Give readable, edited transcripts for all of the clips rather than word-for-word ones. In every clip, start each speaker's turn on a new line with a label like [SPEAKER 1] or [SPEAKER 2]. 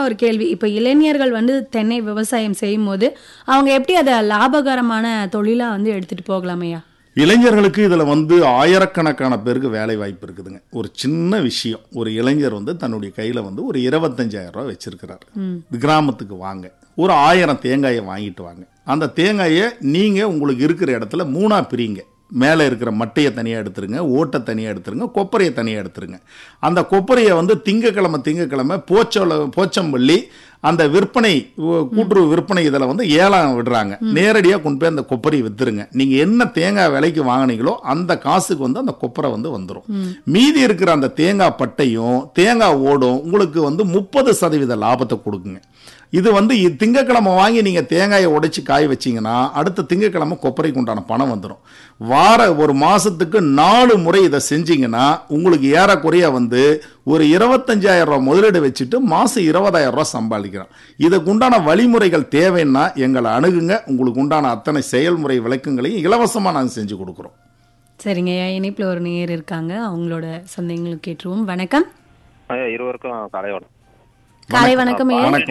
[SPEAKER 1] ஒரு கேள்வி. இப்ப இளைஞர்கள் தென்னை விவசாயம் செய்யும்போது அவங்க எப்படி அதை லாபகரமான தொழிலா எடுத்துட்டு போகலாமையா?
[SPEAKER 2] இளைஞர்களுக்கு இதில் ஆயிரக்கணக்கான பேருக்கு வேலை வாய்ப்பு இருக்குதுங்க. ஒரு சின்ன விஷயம், ஒரு இளைஞர் தன்னுடைய கையில் ஒரு 25,000 ரூபா வச்சிருக்கிறார். கிராமத்துக்கு வாங்க, ஒரு 1000 தேங்காயை வாங்கிட்டு வாங்க. அந்த தேங்காயை நீங்கள் உங்களுக்கு இருக்கிற இடத்துல 3ஆ பிரிங்க. மேலே இருக்கிற மட்டையை தனியாக எடுத்துருங்க, ஓட்டை தனியாக எடுத்துருங்க, கொப்பரையை தனியாக எடுத்துருங்க. அந்த கொப்பரையை திங்கக்கிழமை போச்சம்பள்ளி அந்த விற்பனை கூட்டுறவு விற்பனை இதில் ஏலம் விடுறாங்க. நேரடியாக கொண்டு போய் அந்த கொப்பரையை விற்றுருங்க. நீங்கள் என்ன தேங்காய் விலைக்கு வாங்கினீங்களோ அந்த காசுக்கு அந்த கொப்பரை வந்துடும். மீதி இருக்கிற அந்த தேங்காய் பட்டையும் தேங்காய் ஓடும் உங்களுக்கு 30% லாபத்தை கொடுக்குங்க. இது திங்கக்கிழமை வாங்கி நீங்கள் தேங்காயை உடைச்சி காய வச்சிங்கன்னா அடுத்த திங்கக்கிழமை கொப்பரைக்கு உண்டான பணம் வந்துடும். ஒரு மாதத்துக்கு 4 முறை இதை செஞ்சீங்கன்னா உங்களுக்கு ஏறக்குறைய ஒரு 25,000 ரூபா முதலீடு வச்சுட்டு மாதம் 20,000 ரூபா சம்பாதிக்கிறோம். இதுக்கு உண்டான வழிமுறைகள் தேவைன்னா எங்களை அணுகுங்க. உங்களுக்கு உண்டான அத்தனை செயல்முறை விளக்கங்களையும் இலவசமாக நாங்கள் செஞ்சு கொடுக்குறோம்.
[SPEAKER 1] சரிங்க, இணைப்பில் ஒரு நேயர் இருக்காங்க, அவங்களோட சந்தேகங்களும் கேட்டுருவோம். வணக்கம்.
[SPEAKER 3] இருவருக்கும்
[SPEAKER 1] காலை வணக்கம்.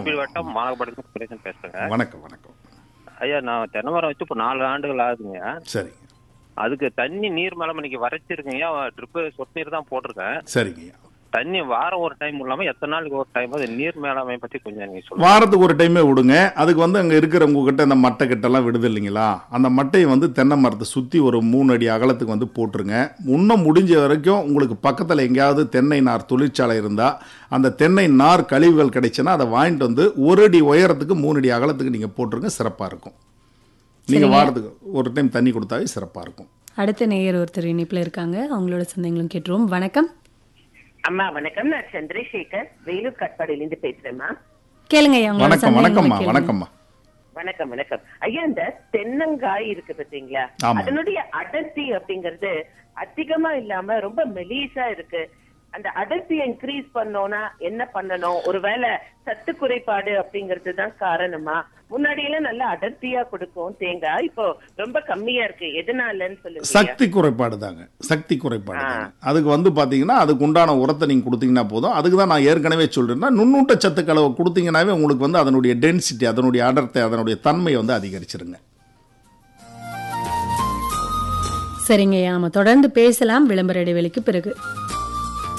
[SPEAKER 2] வணக்கம் வணக்கம்
[SPEAKER 3] ஐயா. நான் தென்னை மரம் வச்சு இப்போ 4 ஆண்டுகள் ஆகுதுங்க.
[SPEAKER 2] சரி.
[SPEAKER 3] அதுக்கு தண்ணி நீர் மேலே இன்னைக்கு வரைச்சிருக்கீங்க. ட்ரிப்பு சொட்டு நீர் தான் போட்டிருக்கேன்.
[SPEAKER 2] சரிங்க.
[SPEAKER 3] தண்ணி வாரம் ஒரு டைம் இல்லாமல் எத்தனை நாளுக்கு ஒரு டைம்? அது நீர் மேலாண்மை பற்றி கொஞ்சம் நீங்கள் சொல்லுங்கள்.
[SPEAKER 2] வாரத்துக்கு ஒரு டைமே விடுங்க. அதுக்கு அங்கே இருக்கிற உங்ககிட்ட இந்த மட்டை கிட்டெல்லாம் விடுது இல்லைங்களா, அந்த மட்டையை தென்னை மரத்தை சுற்றி ஒரு 3 அடி அகலத்துக்கு போட்டுருங்க. இன்னும் முடிஞ்ச வரைக்கும் உங்களுக்கு பக்கத்தில் எங்கேயாவது தென்னை நார் தொழிற்சாலை இருந்தால் அந்த தென்னை நார் கழிவுகள் கிடைச்சுன்னா அதை வாங்கிட்டு 1 அடி உயரத்துக்கு 3 அடி அகலத்துக்கு நீங்கள் போட்டுருங்க. சிறப்பாக இருக்கும். நீங்கள் வாரத்துக்கு ஒரு டைம் தண்ணி கொடுத்தாவே சிறப்பாக இருக்கும்.
[SPEAKER 1] அடுத்த நேயர் ஒருத்தர் இணைப்பில் இருக்காங்க, அவங்களோட சந்தேகங்களும் கேட்டுருவோம். வணக்கம்.
[SPEAKER 4] அம்மா வணக்கம். நான் சந்திரசேகர், வேலூர் கட்பாடியிலிருந்து பேசுறேம்மா.
[SPEAKER 1] கேளுங்க.
[SPEAKER 2] வணக்கம் வணக்கம்மா. வணக்கம்மா.
[SPEAKER 4] வணக்கம் வணக்கம் ஐயா. இந்த தென்னங்காய் இருக்கு பாத்தீங்களா, அதனுடைய அடர்த்தி அப்படிங்கறது அதிகமா இல்லாம ரொம்ப மெலிசா இருக்கு. அந்த அடர்த்தியை இன்க்ரீஸ் பண்ணோம்னா என்ன பண்ணணும்? ஒருவேளை சத்து குறைபாடு அப்படிங்கிறது தான் காரணமா? முன்னாடி எல்லாம் நல்லா அடர்த்தியா கொடுக்கும் தேங்காய், இப்போ ரொம்ப கம்மியா இருக்கு. எதனாலன்னு சொல்லுங்க.
[SPEAKER 2] சக்தி குறைபாடு தாங்க. சக்தி குறைபாடு. அதுக்கு பாத்தீங்கன்னா அதுக்கு உண்டான உரத்தை நீங்க கொடுத்தீங்கன்னா போதும். அதுக்கு தான் நான் ஏற்கனவே சொல்றேன்னா நுண்ணூட்ட சத்து கலவை கொடுத்தீங்கன்னாவே உங்களுக்கு அதனுடைய டென்சிட்டி, அதனுடைய அடர்த்தி, அதனுடைய தன்மை அதிகரிச்சிருங்க.
[SPEAKER 1] சரிங்க, நம்ம தொடர்ந்து பேசலாம் விளம்பர இடைவெளிக்கு பிறகு.